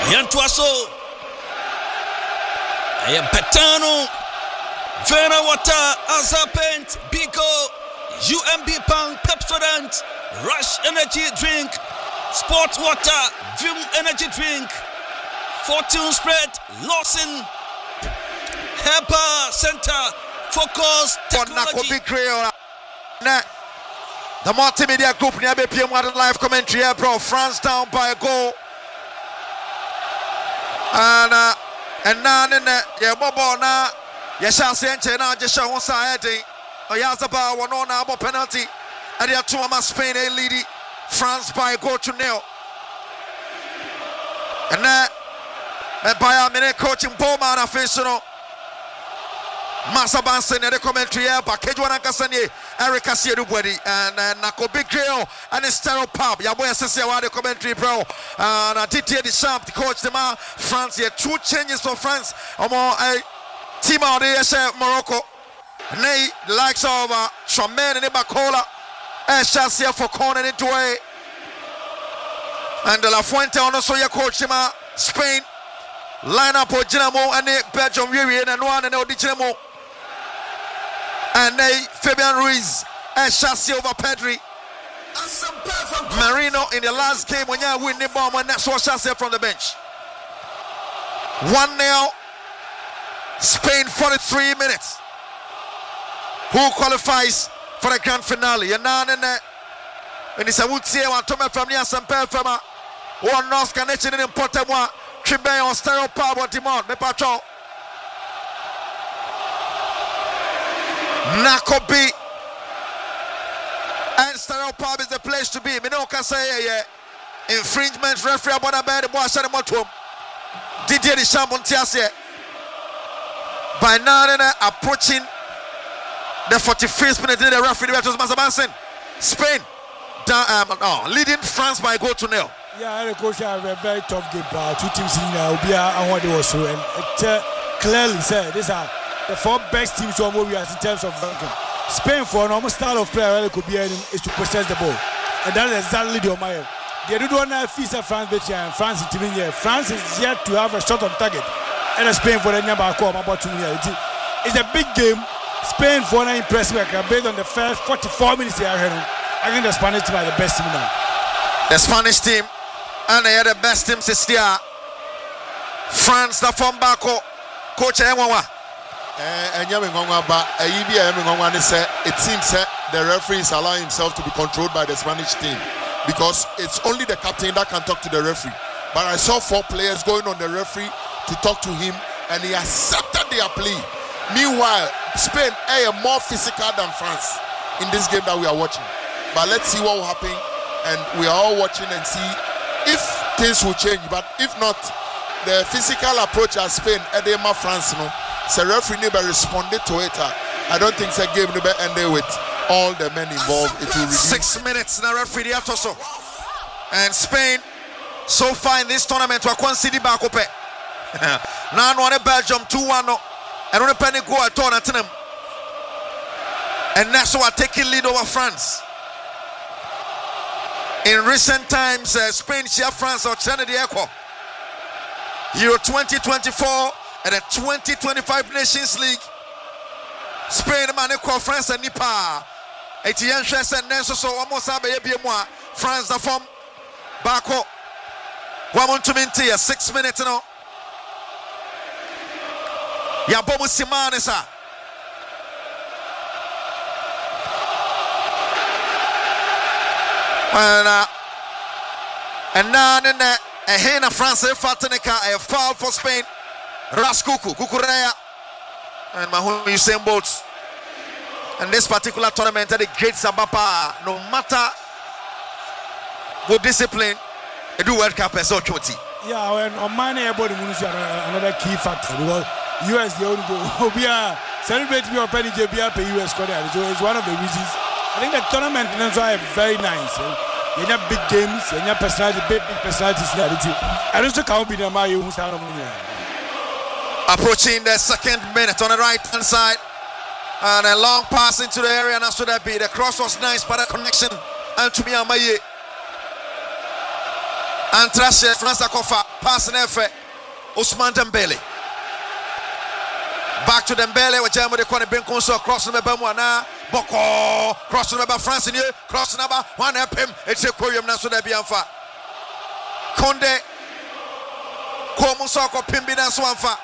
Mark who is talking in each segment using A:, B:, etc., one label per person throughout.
A: Yantuaso Betano Vera Water Azapent Biko UMB Pang Pepsodent Rush Energy Drink Sport Water Vim Energy Drink Fortune Spread Lawson Hepa Center Focus Technology.
B: The multimedia group near BPM Water live commentary here, bro. France down by a goal. And now in the Bobo now, shall say now just show us heading. Oyazaba one on our penalty. And the two Spain a lead France by a goal to nil. And now by a minute coaching Bowman official. Massa Bansen and the commentary here, but Kedwana Kasanye, Eric Asiedu and Nako Big Grill and Estero Pub. Yaboy Sessia, the commentary, bro. And Didier Deschamps, the coach, the man, France here. 2 changes for France. A team out there, Morocco. Nay, the likes of Tremaine and Ibakola. Chassia for corner into a. And De La Fuente on also your coach, Spain. Line up for Dinamo and Belgium, and one and Dinamo. And Fabian Ruiz and Chassis over Pedri. Marino in the last game when you win the bomb and that's what Chassis from the bench. 1-0. Spain 43 minutes. Who qualifies for the grand finale? And it's a wood here one Thomas from Yasampe from one North connection in important one. Tribune on Stereo Power Dimon, me patron. Nakobi and Stereo Power is the place to be. Me no can say infringement referee abona bed boy share motom. Didier Deschamps Tiasie. By now approaching the 45th minute the referee was Masabansen. Spain leading France by goal to nil.
C: Yeah, the coach have a very tough game. 2 teams in Ubia and what they was so, and it clearly said these are the 4 best teams who are moving in terms of ranking. Spain for an almost style of player could be is to possess the ball, and that is exactly the Omayo. They don't want to face France, and France in team here. France is yet to have a shot on target, and Spain for the number about 2 years. It's a big game. Spain for an impressive based on the first 44 minutes here. I think the Spanish team are the best team now.
B: The Spanish team. And they are the best teams this year. France, the form back, coach Enwawa.
D: And but it seems the referee is allowing himself to be controlled by the Spanish team because it's only the captain that can talk to the referee. But I saw 4 players going on the referee to talk to him, and he accepted their plea. Meanwhile, Spain are more physical than France in this game that we are watching. But let's see what will happen, and we are all watching and see if things will change. But if not, the physical approach at Spain, Edema France, the referee never responded to it. I don't think the game never ended with all the men involved. It will reduce.
B: 6 minutes now referee also. And Spain, so far in this tournament, we are City back up. Now one Belgium 2-1, and on a penny go at Tottenham. And that's why taking lead over France. In recent times, Spain share France or China the Echo. Euro 2024 and the 2025 Nations League. Spain man equal France and Nipa. Etienne Chess and Nenso so almost have a France the form. Bako. 1 6 minutes now. Yabomu Simanesa. And now in the Hena France Fatanica, a foul for Spain. Raskuku, Kukurea, and Mahou Usain Bolt. And this particular tournament, the great Sabapa, no matter what discipline, they do World Cup as opportunity.
C: Yeah, when on mine everybody another key factor because US the only go. We are celebrating your penny JBR US Korea. So it's one of the reasons. I think the tournament is very nice. You have big games, you have personality, big personalities. I also can't be the Mario who's out of money.
B: Approaching the 2nd minute on the right hand side. And a long pass into the area, and after that be the cross was nice, but the connection and to me Amaye. Antrashe France Akofa pass nefe Ousmane Dembele. Back to Dembele with Germany the corner Benkonso cross number Bamwana Boko cross number France in here cross number one help him it's a Korean Naso de Bianfa Konde Komusoko Pimbi na Swanfa.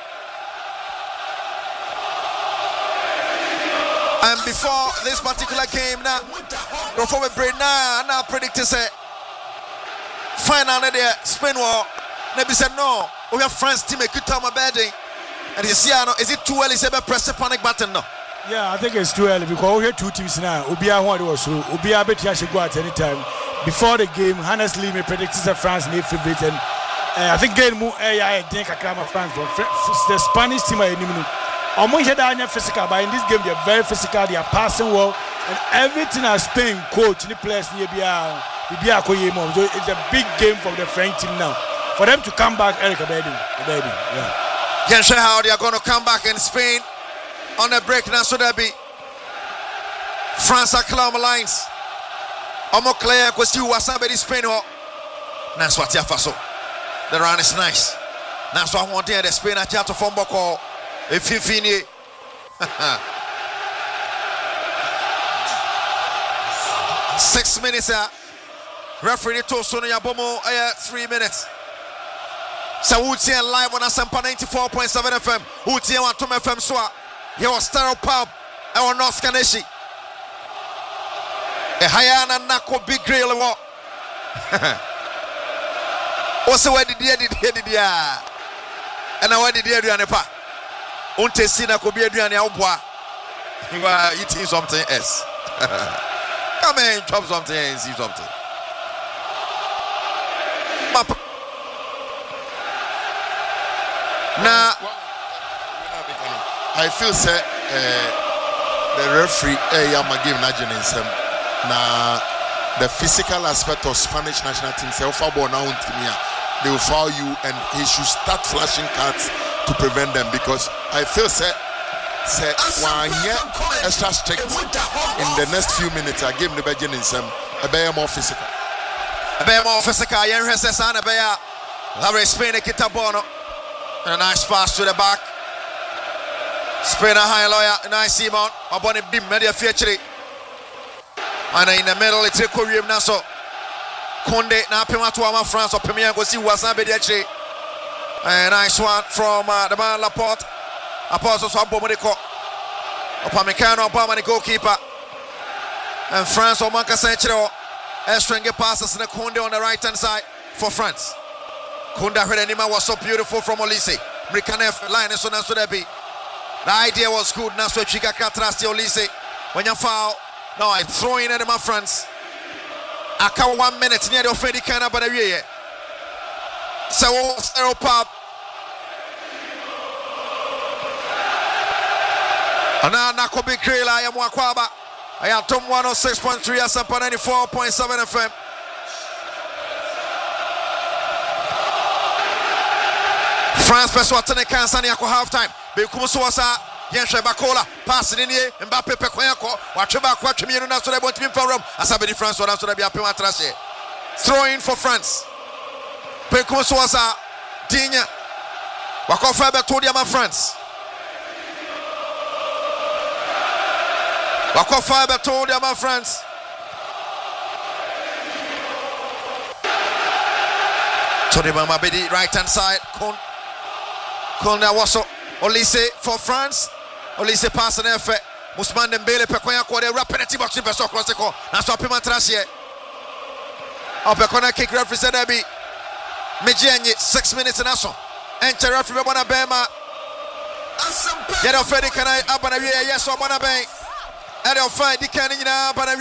B: And before this particular game now before we break now predict to say final there Spain war maybe said no we have France team a good time of bedding. And you see, is it too early to press the panic button? No.
C: Yeah, I think it's too early because we have two teams now. Ubia one was Ubia Betia should go at any time. Before the game, honestly, me predicted that France need favorite. And I think game more AI think I come France from the Spanish team are in the physical, but in this game they're very physical. They are passing well, and everything has Spain coach the players near Bia. So it's a big game for the French team now. For them to come back, Eric Abedi. Yeah.
B: Can't show how they are going to come back in Spain on the break now. So there be France are climb lines. Omo clear because you was somebody Spain. That's what you faso. The run is nice. That's what I want to hear. The Spain at Chato Fomboko. If you finish, 6 minutes. Referee to Sonia Bomo. 3 minutes. So Woodsie live on Asampa 94.7 FM. Woodsie on Tom FM Swa. Here was Staro Pub. Our North Kaneshi. A Hayana Nako Big Grill. Also, where did you and now where did you do an epa? Unte Sina could be a Duane Alboa. You are eating something else. Come in, chop something and see something. Now,
D: I feel say the referee Yamagim Najanin now the physical aspect of Spanish national team say they will foul you and he should start flashing cards to prevent them because I feel say one year extra strict in the next few minutes I give the Belgian in some a better more physical.
B: A better more physical, young Hessan, a better Larry Spain, a Kitabono. And a nice pass to the back. Spain a high lawyer, nice Simon. Upon a beam, media feature. And in the middle, it's a Korean Naso. Conde, now Pimatuama France, or Pimia go see what's happening. A nice one from the man Laporte. Apostle Swabomodico. Upamecano, Obama, the goalkeeper. And France, Omanka Sancho. Estringe passes in the Conde on the right hand side for France. Kunda Herenima was so beautiful from Olise. Mrikanef line is on Sudebi. The idea was good. Now, so Chica Catrasti Olise. When you foul, now I throw in at my friends. I count 1 minute near the Freddy Kana Banaria. So, Stero Pub. And now, Nakobi Krela, I am Wakwaba. I am Tom 106.3 as up on 94.7 FM. France Peswatane Kansani ako half time. Bekumsuasa Yensha Bakola passing in here Mbappe Pekoyako Wacheba Kwachimino na so they want to be from Asabedi France or so they be apema trashe. Throw in for France. Bekumsuasa Dinya Wakofa Betodiama France. Wakofa Betodiama France. Tony Mabedi right hand side. Kolna Wasso Olise for France. Olise pass an effort. Ousmane Dembele Pekoya ko de rapidity box in Beso Crossiko. Na so pema trashe. Opekona kick referee said there be Mejianye 6 minutes in aso. Enter referee Bona Bema. Get off Freddy can I up and yes or Bona Bay. And they'll find the canning up and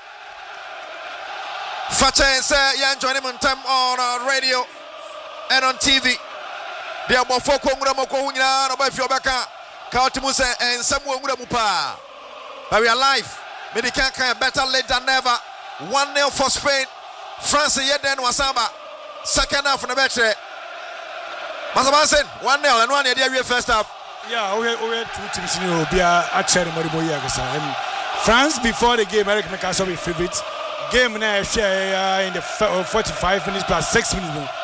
B: Facha and say yeah join him on time on radio and on TV. They are more folk who are going on about your back. Kautimusa and someone would have but we are live. Medican better late than never. 1-0 for Spain. France yet then Wasaba. Second half from the battery. Masabasen 1-0 and 1 year first half.
C: Yeah, we had two teams in Europe. Actually, and France before the game, Eric McCasso be favorite. game now share in the 45 minutes plus 6 minutes.